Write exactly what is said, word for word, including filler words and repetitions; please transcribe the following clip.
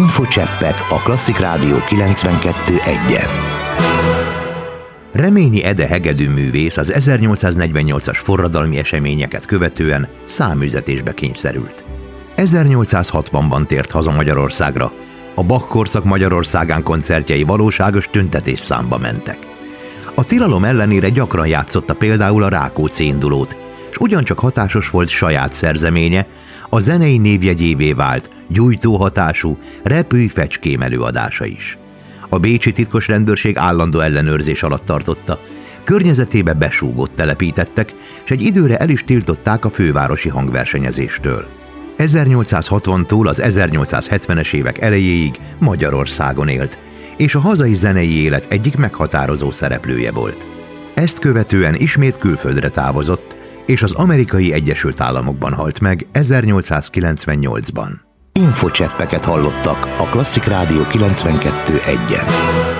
Infocseppek a Klasszik Rádió kilencvenkettő egyen. Reményi Ede hegedűművész az ezernyolcszáznegyvennyolcas forradalmi eseményeket követően száműzetésbe kényszerült. ezernyolcszázhatvanban tért haza Magyarországra, a Bach korszak Magyarországán koncertjei valóságos tüntetésszámba mentek. A tilalom ellenére gyakran játszotta például a Rákóczi indulót, és ugyancsak hatásos volt saját szerzeménye, a zenei névjegyévé vált, gyújtó hatású Repülj fecském előadása is. A bécsi titkos rendőrség állandó ellenőrzés alatt tartotta, környezetébe besúgót telepítettek, és egy időre el is tiltották a fővárosi hangversenyezéstől. ezernyolcszázhatvantól az ezernyolcszázhetvenes évek elejéig Magyarországon élt, és a hazai zenei élet egyik meghatározó szereplője volt. Ezt követően ismét külföldre távozott, és az Amerikai Egyesült Államokban halt meg ezernyolcszázkilencvennyolcban. Infocseppeket hallottak a Klasszik Rádió kilencvenkettő egyen.